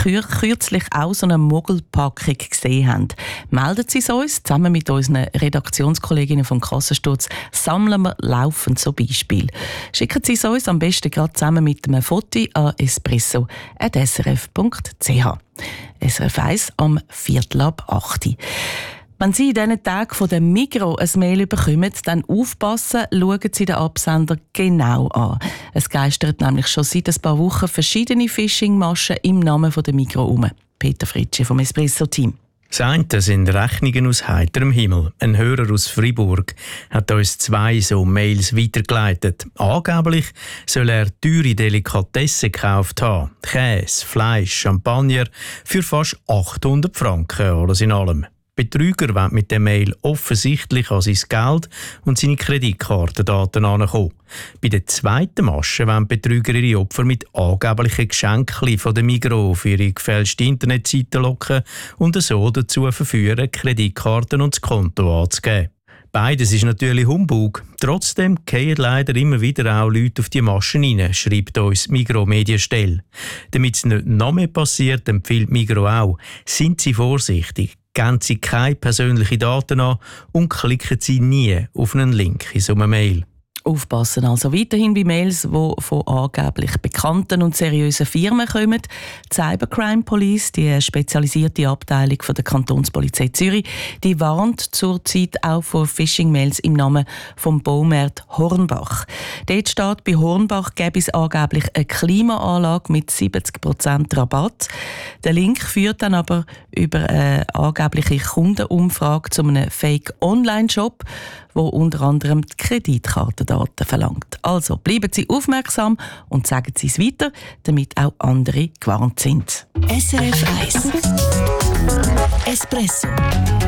kürzlich auch so eine Mogelpackung gesehen haben, melden Sie es uns. Zusammen mit unseren Redaktionskolleginnen vom Kassensturz sammeln wir laufend so Beispiele. Schicken Sie es uns am besten gerade zusammen mit einem Foto an espresso@srf.ch. SRF 1 am 7:45. Wenn Sie in diesen Tagen von der Migros ein Mail bekommen, dann aufpassen, schauen Sie den Absender genau an. Es geistert nämlich schon seit ein paar Wochen verschiedene Phishing-Maschen im Namen der Migros um. Peter Fritschi vom Espresso-Team. Das eine sind Rechnungen aus heiterem Himmel. Ein Hörer aus Freiburg hat uns 2 so Mails weitergeleitet. Angeblich soll er teure Delikatessen gekauft haben. Käse, Fleisch, Champagner für fast 800 Franken, alles in allem. Betrüger wollen mit der Mail offensichtlich an sein Geld und seine Kreditkartendaten herankommen. Bei der zweiten Masche wollen Betrüger ihre Opfer mit angeblichen Geschenken von der Migros auf ihre gefälschte Internetseite locken und so dazu verführen, Kreditkarten und das Konto anzugeben. Beides ist natürlich Humbug. Trotzdem gehen leider immer wieder auch Leute auf die Maschen rein, schreibt uns Migros Medienstelle. Damit es nicht noch mehr passiert, empfiehlt Migros auch, sind Sie vorsichtig. Geben Sie keine persönlichen Daten an und klicken Sie nie auf einen Link in so einer Mail. Aufpassen also weiterhin bei Mails, die von angeblich bekannten und seriösen Firmen kommen. Die Cybercrime Police, die spezialisierte Abteilung von der Kantonspolizei Zürich, die warnt zurzeit auch vor Phishing-Mails im Namen vom Baumarkt Hornbach. Dort steht, bei Hornbach gäbe es angeblich eine Klimaanlage mit 70% Rabatt. Der Link führt dann aber über eine angebliche Kundenumfrage zu einem Fake-Online-Shop, wo unter anderem die Kreditkartendaten verlangt. Also bleiben Sie aufmerksam und sagen Sie es weiter, damit auch andere gewarnt sind. SRF 1 Espresso